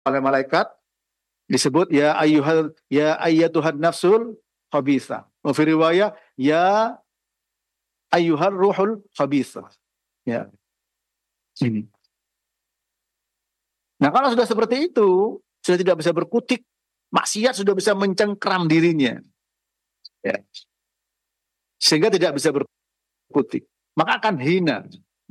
oleh malaikat disebut ya ayyatuhan nafsul khabithah. Wa fi riwayah ya ayyuhar ruhul khabithah. Ya. Ini. Nah, kalau sudah seperti itu, sudah tidak bisa berkutik, maksiat sudah bisa mencengkram dirinya. Ya. Sehingga tidak bisa berkutik. Maka akan hina.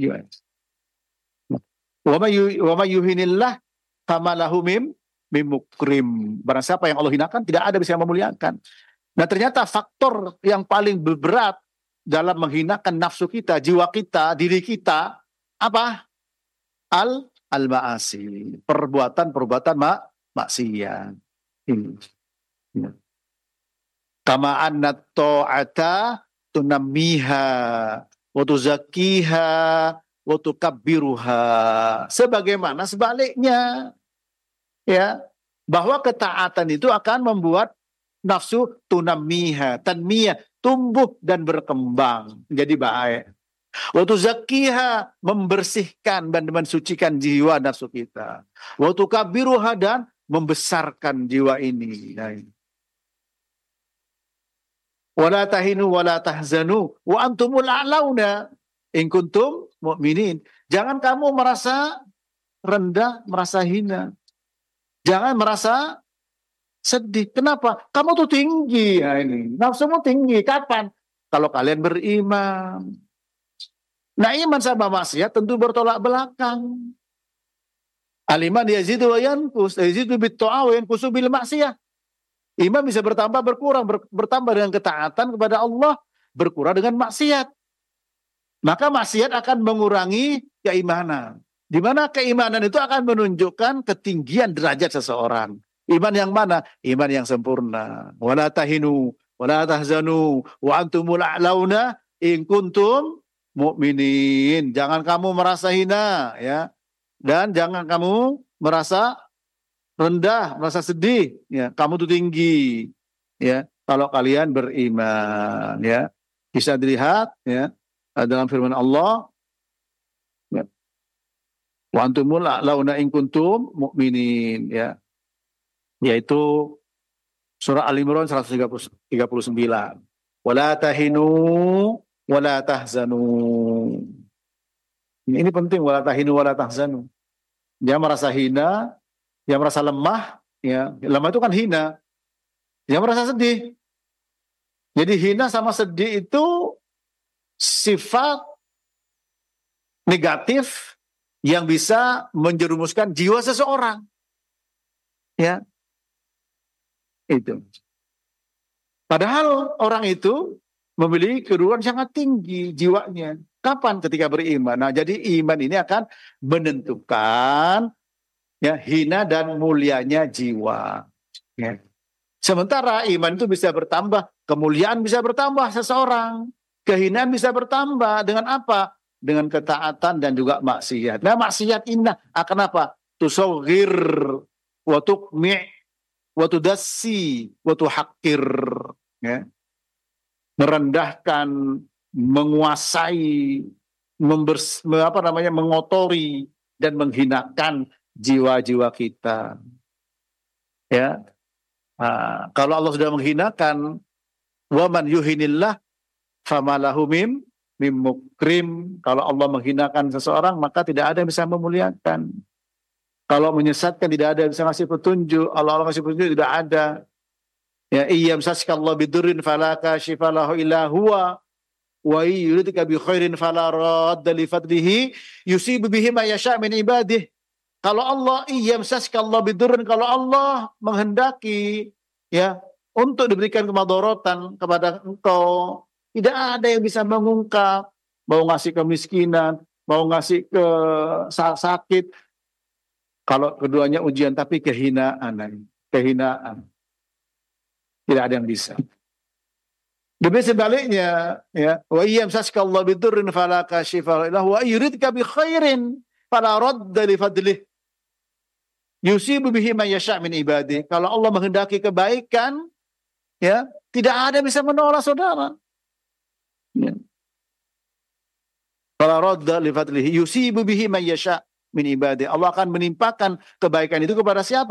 Wa may yuhinillah fama lahu mim mukrim. Barang siapa yang Allah hinakan, tidak ada bisa memuliakan. Nah, ternyata faktor yang paling berat dalam menghinakan nafsu kita, jiwa kita, diri kita, apa? Al-ma'asi. Perbuatan-perbuatan maksiat. Ini. Kama anna ta'ata tunammiha wa tuzakkiha wa tukabbiruha. Sebagaimana sebaliknya. Ya, bahwa ketaatan itu akan membuat nafsu tunammiha, tanmiyah, tumbuh dan berkembang menjadi baik. Wa tuzakkiha, membersihkan dan mensucikan jiwa nafsu kita. Wa tukabbiruha, dan membesarkan jiwa ini. Wala tahinu wala tahzanu wa antumul a'launa in kuntum mu'minin. Jangan kamu merasa rendah, merasa hina. Jangan merasa sedih. Kenapa? Kamu tuh tinggi. Nah, ini nafsumu tinggi. Kapan? Kalau kalian beriman. Nah, iman sama maksiat tentu bertolak belakang. Al-iman yazidu wa yanqus, yazidu bit-ta'ah wa yanqusu bil maksiyah. Iman bisa bertambah, berkurang, bertambah dengan ketaatan kepada Allah, berkurang dengan maksiat. Maka maksiat akan mengurangi keimanan. Di mana keimanan itu akan menunjukkan ketinggian derajat seseorang. Iman yang mana? Iman yang sempurna. Wala tahinu, wala tahzanu, wa antumul a'launa in kuntum mu'minin. Jangan kamu merasa hina, ya. Dan jangan kamu merasa rendah, merasa sedih, ya. Kamu tuh tinggi, ya. Kalau kalian beriman, ya. Bisa dilihat, ya, dalam firman Allah, ya. Wa antumul a'launa in kuntum mu'minin, ya. Yaitu surah Al-Imran 139. Wala tahinu wala tahzanu. Ini penting, wala tahinu wala tahzanu. Dia merasa hina, dia merasa lemah, ya. Lemah itu kan hina. Dia merasa sedih. Jadi hina sama sedih itu sifat negatif yang bisa menjerumuskan jiwa seseorang. Ya. Itu. Padahal orang itu memiliki kedudukan sangat tinggi jiwanya. Kapan? Ketika beriman. Nah, jadi iman ini akan menentukan, ya, hina dan mulianya jiwa. Ya. Sementara iman itu bisa bertambah, kemuliaan bisa bertambah seseorang, kehinaan bisa bertambah dengan apa? Dengan ketaatan dan juga maksiat. Nah, maksiat indah akan apa? Tusawgir wa tuqmi' wa tudassi wa tuhaqqir, ya. Merendahkan, menguasai, mengotori dan menghinakan jiwa-jiwa kita. Ya. Nah, kalau Allah sudah menghinakan, wa man yuhinillah famalahu mim mukrim. Kalau Allah menghinakan seseorang, maka tidak ada yang bisa memuliakan. Kalau menyesatkan, tidak ada yang bisa ngasih petunjuk. Allah ngasih petunjuk, tidak ada. Ya, iyamsaskallahu bidurrin fala kashifa lahu illa huwa wa yuridka bi khairin fala radda li fadlihi yusibu bihi ma yasha' min ibadihi. Kalau Allah iyamsaskallahu bidurrin, kalau Allah menghendaki, ya, untuk diberikan kemadharatan kepada engkau, tidak ada yang bisa mengungkap, mau ngasih kemiskinan, mau ngasih ke sakit. Kalau keduanya ujian, tapi kehinaan. Tidak ada yang bisa. Demi sebaliknya, ya, wa iyamsaskallahu bidurrin fala kashifa lahu wa yuridka bi khairin fala radda li fadlihi yusibu bihi man yasha' min ibadihi. Kalau Allah menghendaki kebaikan, ya, tidak ada yang bisa menolak, saudara. Ya. Fala radda li fadlihi yusibu bihi man yasha'. min ibadi. Allah akan menimpakan kebaikan itu kepada siapa?